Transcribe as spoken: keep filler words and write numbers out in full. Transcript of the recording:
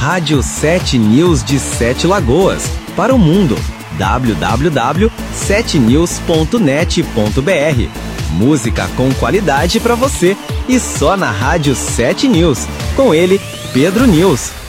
Rádio sete News de Sete Lagoas, para o mundo. w w w ponto sete news ponto net ponto b r. Música com qualidade para você e só na Rádio sete News. Com ele, Pedro News.